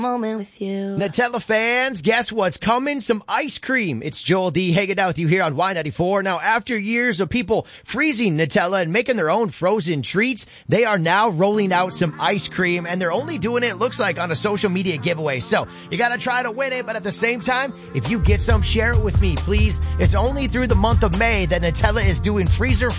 moment with you. Nutella fans, guess what's coming? Some ice cream. It's Joel D hanging out with you here on Y94. Now, after years of people freezing Nutella and making their own frozen treats, they are now rolling out some ice cream, and they're only doing it, looks like, on a social media giveaway. So you got to try to win it, but at the same time, if you get some, share it with me, please. It's only through the month of May that Nutella is doing freezer